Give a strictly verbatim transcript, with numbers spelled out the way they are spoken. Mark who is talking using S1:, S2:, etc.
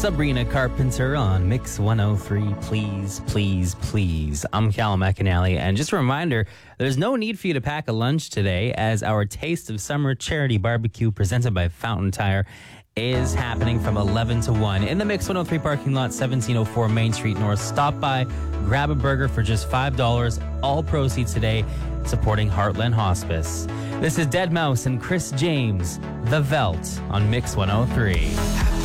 S1: Sabrina Carpenter on Mix one oh three. Please, please, please. I'm Callum McAnally, and just a reminder, there's no need for you to pack a lunch today, as our Taste of Summer charity barbecue presented by Fountain Tire is happening from eleven to one in the Mix one oh three parking lot, seventeen oh four Main Street North. Stop by, grab a burger for just five dollars. All proceeds today supporting Heartland Hospice. This is deadmau five and Chris James, The Veldt on Mix one oh three.